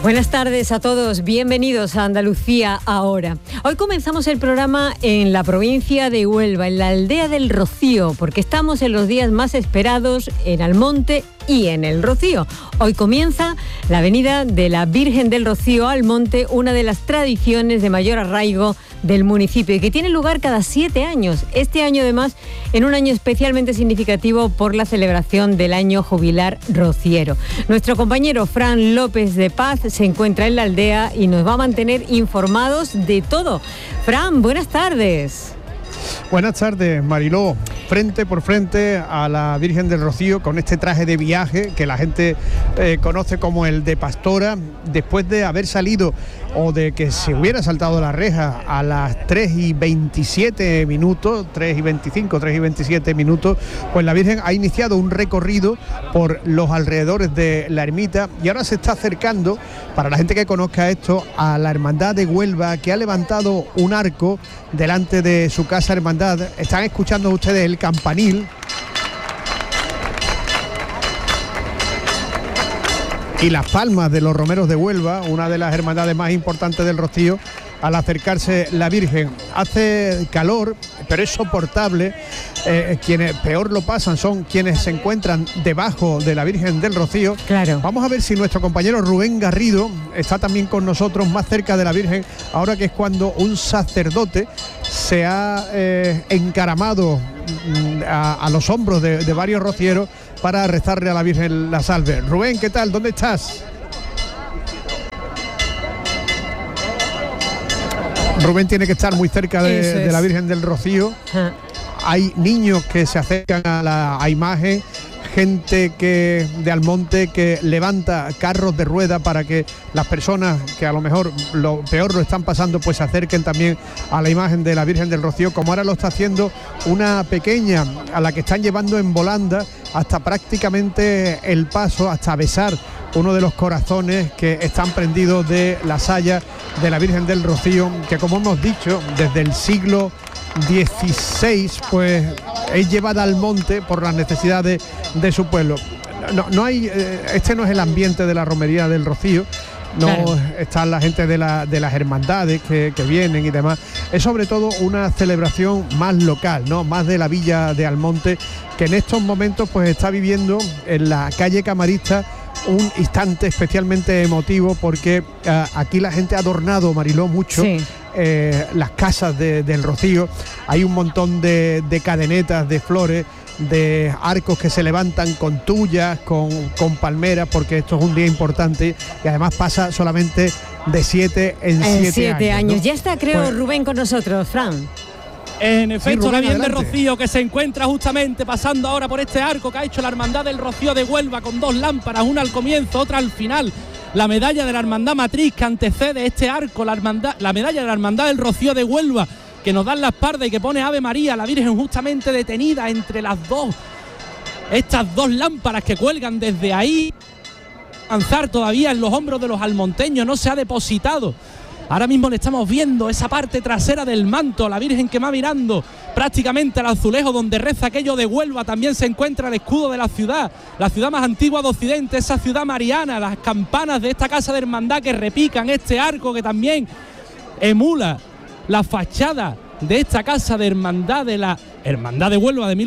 Buenas tardes a todos, bienvenidos a Andalucía Ahora. Hoy comenzamos el programa en la provincia de Huelva, en la aldea del Rocío, porque estamos en los días más esperados en Almonte y en el Rocío. Hoy comienza la avenida de la Virgen del Rocío al Monte, una de las tradiciones de mayor arraigo del municipio y que tiene lugar cada 7 años. Este año, además, en un año especialmente significativo por la celebración del año jubilar rociero. Nuestro compañero Fran López de Paz se encuentra en la aldea y nos va a mantener informados de todo. Fran, buenas tardes. Buenas tardes, Mariló. Frente por frente a la Virgen del Rocío con este traje de viaje que la gente conoce como el de pastora, después de haber salido o de que se hubiera saltado la reja a las 3:27 minutos, 3:25, 3:27 minutos, pues la Virgen ha iniciado un recorrido por los alrededores de la ermita y ahora se está acercando, para la gente que conozca esto, a la Hermandad de Huelva, que ha levantado un arco delante de su casa hermandad. Están escuchando ustedes el campanil y las palmas de los romeros de Huelva, una de las hermandades más importantes del Rocío. Al acercarse la Virgen, hace calor, pero es soportable. Quienes peor lo pasan son quienes se encuentran debajo de la Virgen del Rocío. Claro. Vamos a ver si nuestro compañero Rubén Garrido está también con nosotros, más cerca de la Virgen, ahora que es cuando un sacerdote se ha encaramado a los hombros de varios rocieros para rezarle a la Virgen la salve. Rubén, ¿qué tal? ¿Dónde estás? Rubén tiene que estar muy cerca de la Virgen del Rocío. Hay niños que se acercan a la imagen, gente de Almonte que levanta carros de rueda para que las personas que a lo mejor lo peor lo están pasando pues se acerquen también a la imagen de la Virgen del Rocío, como ahora lo está haciendo una pequeña a la que están llevando en volanda hasta prácticamente el paso, hasta besar uno de los corazones que están prendidos de la saya de la Virgen del Rocío, que como hemos dicho, desde el siglo XVI, pues es llevada al monte por las necesidades de su pueblo. No hay, este no es el ambiente de la romería del Rocío. No, claro. Está la gente de las hermandades que vienen y demás. Es sobre todo una celebración más local, ¿no? Más de la villa de Almonte, que en estos momentos pues está viviendo en la calle Camarista un instante especialmente emotivo, porque aquí la gente ha adornado, Mariló, mucho. Sí. Las casas del Rocío. Hay un montón de cadenetas de flores, de arcos que se levantan con tuyas, con palmeras, porque esto es un día importante y además pasa solamente de 7 en 7 años, ¿no? Ya está, creo, pues, Rubén con nosotros, Fran. En efecto, sí, Rubén, la Virgen del Rocío, que se encuentra justamente pasando ahora por este arco que ha hecho la Hermandad del Rocío de Huelva, con 2 lámparas, una al comienzo, otra al final. La medalla de la Hermandad Matriz que antecede este arco, la medalla de la Hermandad del Rocío de Huelva, que nos dan la espalda y que pone Ave María, la Virgen justamente detenida entre las dos, estas 2 lámparas que cuelgan desde ahí. Avanzar todavía en los hombros de los almonteños, no se ha depositado. Ahora mismo le estamos viendo esa parte trasera del manto, la Virgen que va mirando prácticamente al azulejo donde reza aquello de Huelva. También se encuentra el escudo de la ciudad más antigua de Occidente, esa ciudad mariana, las campanas de esta casa de hermandad que repican, este arco que también emula la fachada de esta casa de hermandad de la Hermandad de Huelva de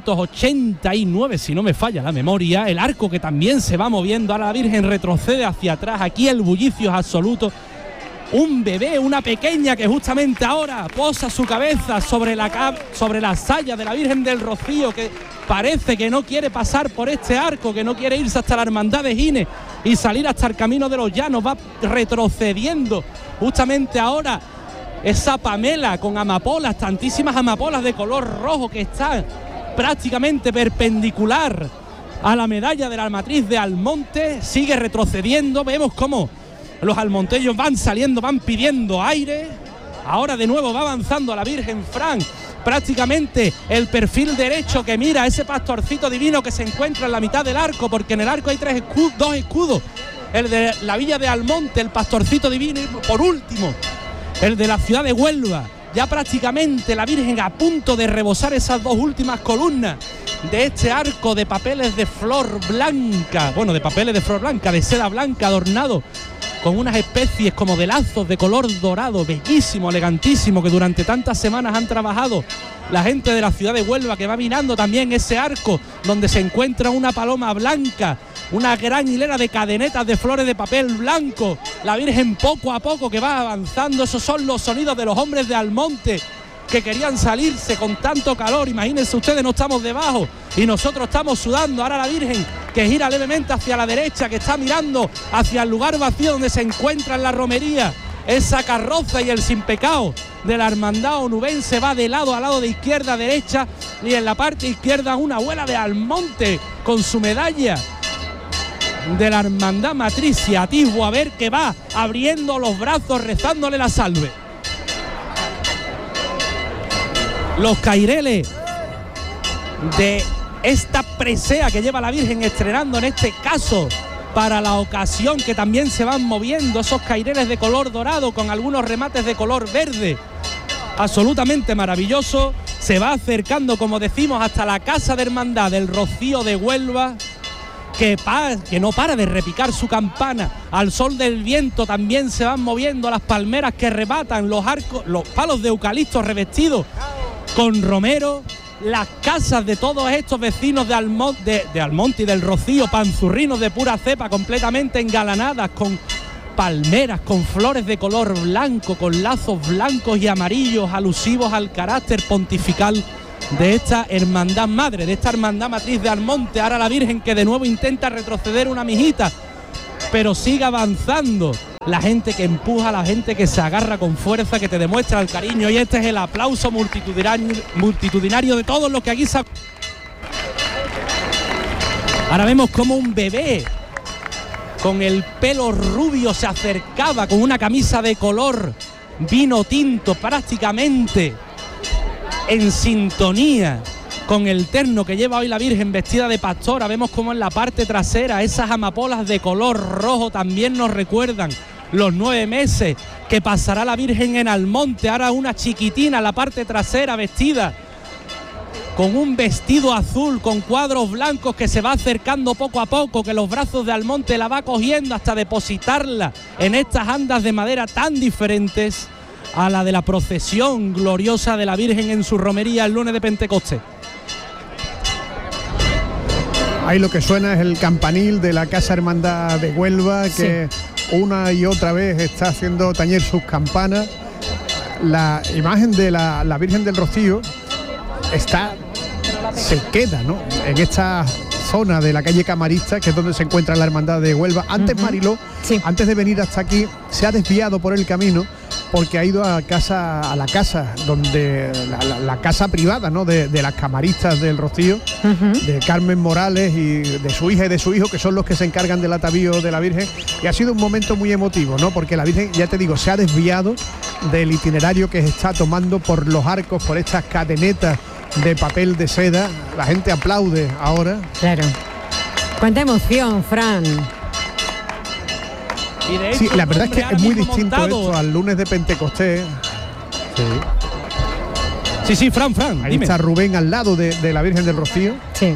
1889, si no me falla la memoria. El arco que también se va moviendo, ahora la Virgen retrocede hacia atrás, aquí el bullicio es absoluto. Un bebé, una pequeña que justamente ahora posa su cabeza sobre la saya de la Virgen del Rocío, que parece que no quiere pasar por este arco, que no quiere irse hasta la Hermandad de Gines y salir hasta el Camino de los Llanos, va retrocediendo justamente ahora esa pamela con amapolas, tantísimas amapolas de color rojo que están prácticamente perpendicular a la medalla de la matriz de Almonte, sigue retrocediendo. Vemos cómo los almonteños van saliendo, van pidiendo aire. Ahora de nuevo va avanzando a la Virgen Fran, prácticamente el perfil derecho que mira a ese pastorcito divino que se encuentra en la mitad del arco, porque en el arco hay 2 escudos, el de la villa de Almonte, el pastorcito divino, y por último el de la ciudad de Huelva. Ya prácticamente la Virgen a punto de rebosar esas 2 últimas columnas de este arco de papeles de flor blanca, de seda blanca, adornado con unas especies como de lazos de color dorado, bellísimo, elegantísimo, que durante tantas semanas han trabajado la gente de la ciudad de Huelva, que va mirando también ese arco donde se encuentra una paloma blanca, una gran hilera de cadenetas de flores de papel blanco, la Virgen poco a poco que va avanzando. Esos son los sonidos de los hombres de Almonte que querían salirse con tanto calor. Imagínense ustedes, no estamos debajo y nosotros estamos sudando. Ahora la Virgen que gira levemente hacia la derecha, que está mirando hacia el lugar vacío donde se encuentra en la romería esa carroza, y el sin pecado de la hermandad onubense va de lado a lado, de izquierda a derecha, y en la parte izquierda una abuela de Almonte con su medalla de la hermandad matriz, y atisbo a ver que va abriendo los brazos rezándole la salve. Los caireles de esta presea que lleva la Virgen estrenando en este caso para la ocasión, que también se van moviendo, esos caireles de color dorado con algunos remates de color verde, absolutamente maravilloso. Se va acercando, como decimos, hasta la Casa de Hermandad del Rocío de Huelva, que no para de repicar su campana. Al sol del viento también se van moviendo las palmeras que rebatan, los arcos, los palos de eucalipto revestidos con romero, las casas de todos estos vecinos de Almonte y del Rocío, panzurrinos de pura cepa, completamente engalanadas con palmeras, con flores de color blanco, con lazos blancos y amarillos alusivos al carácter pontifical de esta hermandad madre, de esta hermandad matriz de Almonte. Ahora la Virgen que de nuevo intenta retroceder una mijita, pero sigue avanzando. La gente que empuja, la gente que se agarra con fuerza, que te demuestra el cariño, y este es el aplauso multitudinario de todos los que aquí se... Ahora vemos como un bebé con el pelo rubio se acercaba con una camisa de color vino tinto, prácticamente en sintonía con el terno que lleva hoy la Virgen vestida de pastora. Vemos como en la parte trasera esas amapolas de color rojo también nos recuerdan los 9 meses que pasará la Virgen en Almonte. Ahora una chiquitina en la parte trasera vestida con un vestido azul con cuadros blancos, que se va acercando poco a poco, que los brazos de Almonte la va cogiendo hasta depositarla en estas andas de madera tan diferentes a la de la procesión gloriosa de la Virgen en su romería el lunes de Pentecostés. Ahí lo que suena es el campanil de la Casa Hermandad de Huelva, que una y otra vez está haciendo tañer sus campanas. La imagen de la Virgen del Rocío se queda, ¿no?, en esta zona de la calle Camarista, que es donde se encuentra la Hermandad de Huelva. Antes, Mariló, antes de venir hasta aquí, se ha desviado por el camino porque ha ido a la casa donde la casa privada, ¿no?, de las camaristas del Rocío, de Carmen Morales y de su hija y de su hijo, que son los que se encargan del atavío de la Virgen, y ha sido un momento muy emotivo, ¿no?, porque la Virgen, ya te digo, se ha desviado del itinerario que se está tomando por los arcos, por estas cadenetas de papel de seda. La gente aplaude ahora. Claro. Cuánta emoción, Fran. Y de hecho, sí, la verdad es que es muy distinto esto al lunes de Pentecostés. Sí, Fran, ahí dime. Está Rubén al lado de la Virgen del Rocío. Sí.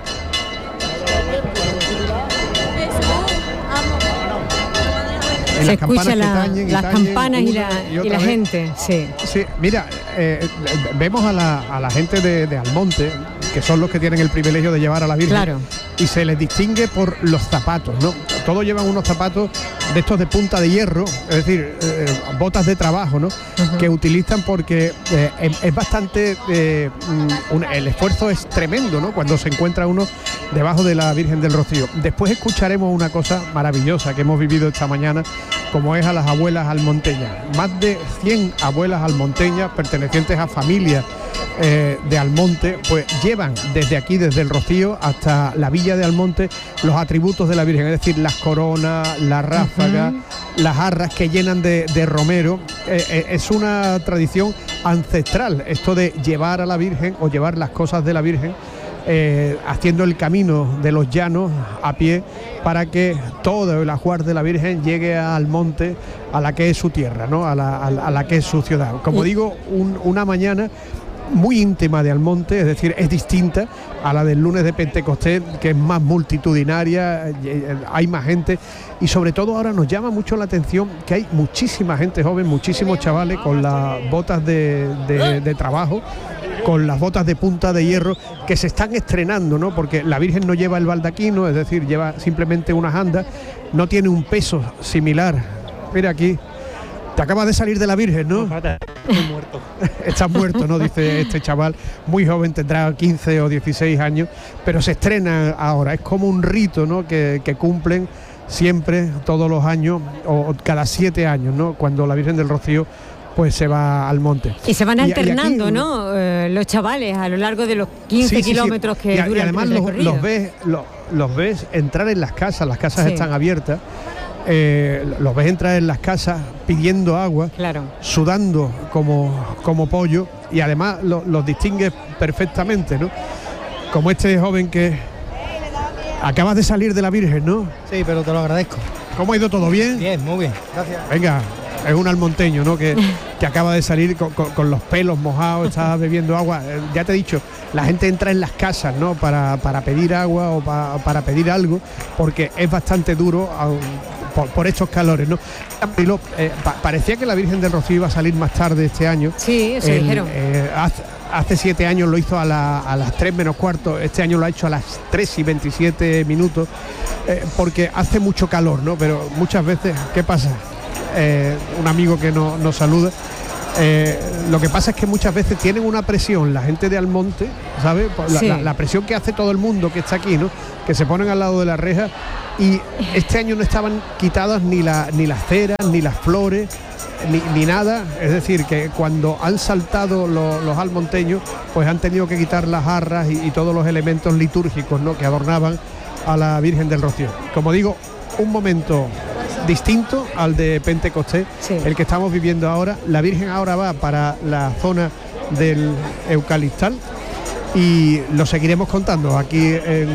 Se escuchan las campanas y la gente. Sí, mira, vemos a la gente de Almonte, que son los que tienen el privilegio de llevar a la Virgen. Claro. Y se les distingue por los zapatos, ¿no? Todos llevan unos zapatos de estos de punta de hierro, es decir, botas de trabajo, ¿no? Que utilizan porque es bastante... el esfuerzo es tremendo, ¿no?, cuando se encuentra uno debajo de la Virgen del Rocío. Después escucharemos una cosa maravillosa que hemos vivido esta mañana, como es a las abuelas almonteñas. Más de 100 abuelas almonteñas pertenecientes a familias de Almonte, pues llevan desde aquí, desde el Rocío hasta la villa de Almonte, los atributos de la Virgen, es decir, las coronas, las ráfagas, las jarras que llenan de romero. Es una tradición ancestral esto de llevar a la Virgen o llevar las cosas de la Virgen, haciendo el camino de los llanos a pie, para que todo el ajuar de la Virgen llegue a Almonte, a la que es su tierra, ¿no?, a la que es su ciudad. Como digo, una mañana muy íntima de Almonte, es decir, es distinta a la del lunes de Pentecostés, que es más multitudinaria, hay más gente, y sobre todo ahora nos llama mucho la atención que hay muchísima gente joven, muchísimos chavales con las botas de trabajo, con las botas de punta de hierro, que se están estrenando, ¿no? Porque la Virgen no lleva el baldaquino, es decir, lleva simplemente unas andas, no tiene un peso similar. Mira aquí, te acabas de salir de la Virgen, ¿no? Estoy muerto. Estás muerto, ¿no? Dice este chaval, muy joven, tendrá 15 o 16 años, pero se estrena ahora. Es como un rito, ¿no? Que cumplen siempre, todos los años, o cada 7 años, ¿no? Cuando la Virgen del Rocío pues se va al monte. Y se van alternando, y aquí, ¿no? Los chavales a lo largo de los 15 kilómetros que duran. Y además los ves entrar en las casas están abiertas. Los ves entrar en las casas pidiendo agua, claro, sudando como pollo, y además los distingues perfectamente, ¿no? Como este joven que acabas de salir de la Virgen, ¿no? Sí, pero te lo agradezco. ¿Cómo ha ido todo bien? Bien, muy bien, gracias. Venga, es un almonteño, ¿no? Que acaba de salir con los pelos mojados, está bebiendo agua. Ya te he dicho, la gente entra en las casas, ¿no? Para pedir agua o para pedir algo, porque es bastante duro por estos calores, ¿no? Parecía que la Virgen del Rocío iba a salir más tarde este año. Sí, eso dijeron. Hace 7 años lo hizo a las 3 menos cuarto, este año lo ha hecho a las 3 y 27 minutos, porque hace mucho calor, ¿no? Pero muchas veces, ¿qué pasa? Un amigo que nos saluda, lo que pasa es que muchas veces tienen una presión la gente de Almonte, ¿sabes? La presión que hace todo el mundo que está aquí, ¿no? Que se ponen al lado de la reja, y este año no estaban quitadas ni las ceras, ni las flores, ni nada. Es decir, que cuando han saltado los almonteños, pues han tenido que quitar las jarras y todos los elementos litúrgicos, ¿no? Que adornaban a la Virgen del Rocío. Como digo, un momento distinto al de Pentecostés, el que estamos viviendo ahora. La Virgen ahora va para la zona del Eucaliptal y lo seguiremos contando aquí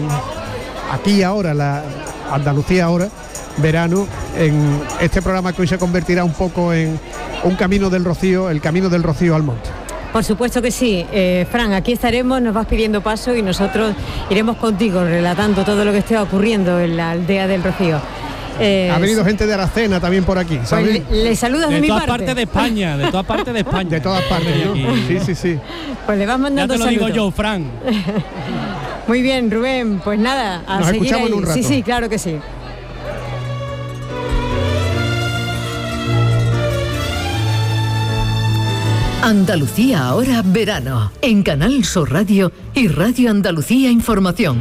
ahora, la Andalucía ahora, verano, en este programa que hoy se convertirá un poco en un camino del Rocío, el camino del Rocío al monte. Por supuesto que sí. Fran, aquí estaremos, nos vas pidiendo paso y nosotros iremos contigo relatando todo lo que esté ocurriendo en la aldea del Rocío. Ha venido gente de Aracena también por aquí, ¿sabes? Pues le saludas de mi parte. De todas partes de España, de todas partes de España. De todas partes, ¿no? Sí. Pues le vas mandando saludos. Ya te lo digo yo, Fran. Muy bien, Rubén, pues nada, a nos seguir escuchamos ahí. En un rato. Sí, claro que sí. Andalucía ahora verano, en Canal Sur Radio y Radio Andalucía Información.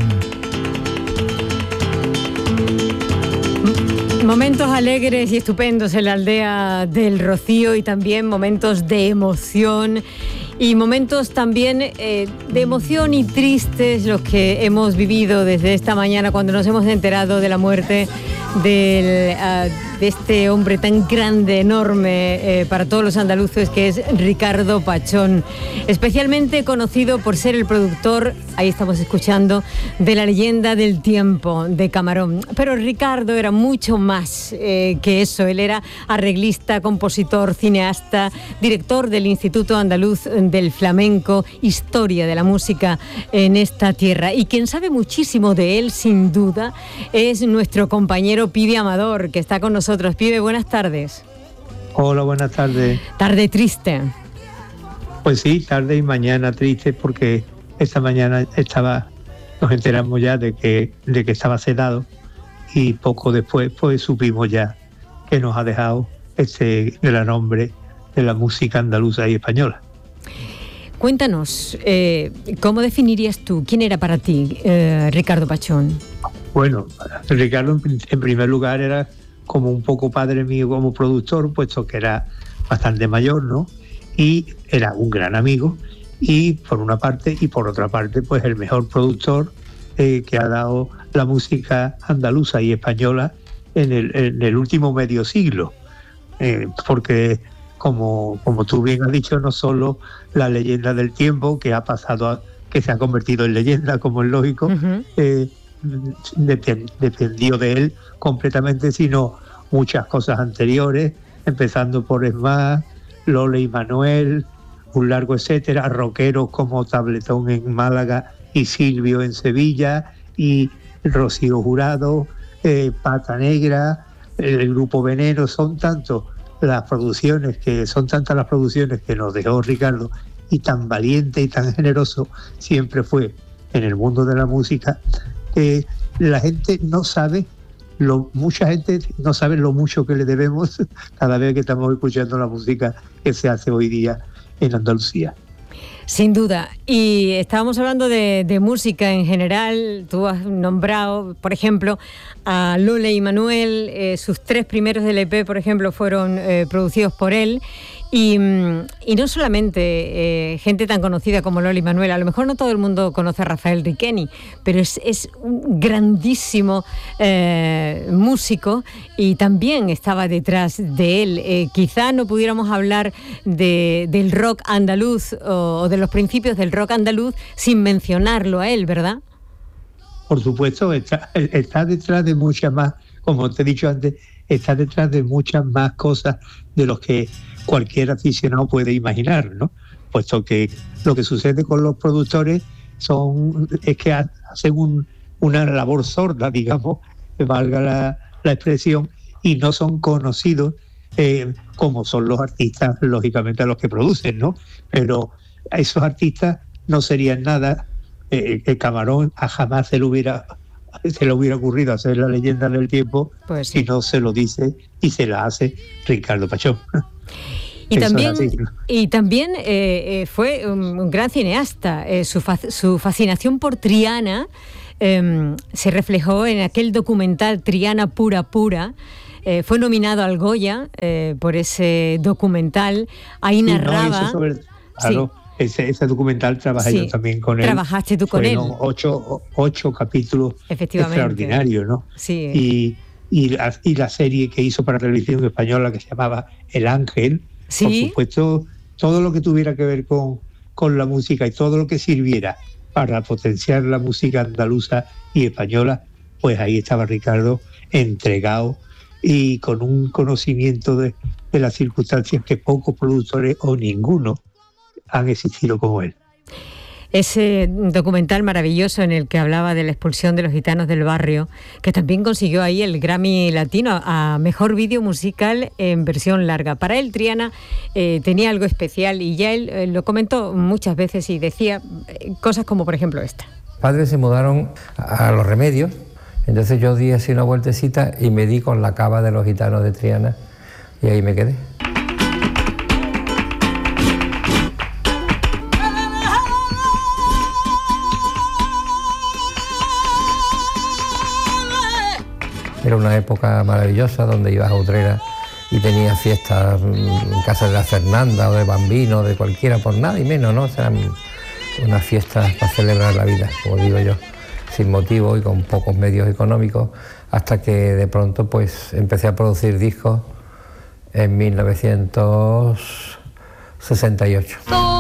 Momentos alegres y estupendos en la aldea del Rocío, y también momentos de emoción y momentos también de emoción y tristes los que hemos vivido desde esta mañana cuando nos hemos enterado de la muerte de este hombre tan grande, enorme para todos los andaluces, que es Ricardo Pachón, especialmente conocido por ser el productor, ahí estamos escuchando, de La leyenda del tiempo de Camarón. Pero Ricardo era mucho más que eso. Él era arreglista, compositor, cineasta, director del Instituto Andaluz del Flamenco, historia de la música en esta tierra. Y quien sabe muchísimo de él, sin duda, es nuestro compañero Pibe Amador, que está con nosotros. Pibe, buenas tardes. Hola, buenas tardes. Tarde triste. Pues sí, tarde y mañana triste, porque esta mañana nos enteramos ya de que estaba sedado, y poco después pues supimos ya que nos ha dejado este gran hombre de la música andaluza y española. Cuéntanos, ¿cómo definirías tú quién era para ti Ricardo Pachón? Bueno, Ricardo en primer lugar era como un poco padre mío como productor, puesto que era bastante mayor, ¿no? Y era un gran amigo, y por una parte, y por otra parte, pues el mejor productor que ha dado la música andaluza y española en el último medio siglo. Porque, como tú bien has dicho, no solo La leyenda del tiempo, que se ha convertido en leyenda, como es lógico, dependió de él completamente, sino muchas cosas anteriores, empezando por Esmá, Lola y Manuel, un largo etcétera, rockeros como Tabletón en Málaga y Silvio en Sevilla, y Rocío Jurado, Pata Negra, el grupo Veneno. Son tantas las producciones que nos dejó Ricardo, y tan valiente y tan generoso siempre fue en el mundo de la música, que la gente no sabe, mucha gente no sabe lo mucho que le debemos cada vez que estamos escuchando la música que se hace hoy día en Andalucía. Sin duda. Y estábamos hablando de música en general. Tú has nombrado, por ejemplo, a Lole y Manuel. Sus 3 primeros LP, por ejemplo, fueron producidos por él. Y no solamente gente tan conocida como Lole y Manuel. A lo mejor no todo el mundo conoce a Rafael Riqueni, pero es un grandísimo músico, y también estaba detrás de él. Quizá no pudiéramos hablar del rock andaluz o de los principios del rock andaluz sin mencionarlo a él, ¿verdad? Por supuesto, está detrás de muchas más, como te he dicho antes, está detrás de muchas más cosas de los que cualquier aficionado puede imaginar, ¿no? Puesto que lo que sucede con los productores es que hacen una labor sorda, digamos, que valga la expresión, y no son conocidos como son los artistas, lógicamente, a los que producen, ¿no? Pero a esos artistas no serían nada. Que Camarón jamás se le hubiera ocurrido hacer La leyenda del tiempo, pues sí, si no se lo dice y se la hace Ricardo Pachón. Y también fue un gran cineasta. Su fascinación por Triana se reflejó en aquel documental Triana Pura Pura. Fue nominado al Goya por ese documental. Ahí narraba... Claro, ese documental trabajé yo también con él. Trabajaste tú con él. 8 capítulos extraordinarios, ¿no? Sí. Y la serie que hizo para televisión española, que se llamaba El Ángel. ¿Sí? Por supuesto, todo lo que tuviera que ver con la música y todo lo que sirviera para potenciar la música andaluza y española, pues ahí estaba Ricardo, entregado y con un conocimiento de las circunstancias que pocos productores o ninguno han existido como él. Ese documental maravilloso en el que hablaba de la expulsión de los gitanos del barrio, que también consiguió ahí el Grammy Latino a Mejor Vídeo Musical en versión larga. Para él, Triana tenía algo especial, y ya él lo comentó muchas veces y decía cosas como, por ejemplo, esta. Padres se mudaron a Los Remedios, entonces yo di así una vueltecita y me di con la cava de los gitanos de Triana, y ahí me quedé. Era una época maravillosa donde ibas a Utrera y tenías fiestas en casa de la Fernanda o de Bambino, de cualquiera, por nada y menos, ¿no? O sea, unas fiestas para celebrar la vida, como digo yo, sin motivo y con pocos medios económicos, hasta que de pronto pues empecé a producir discos en 1968.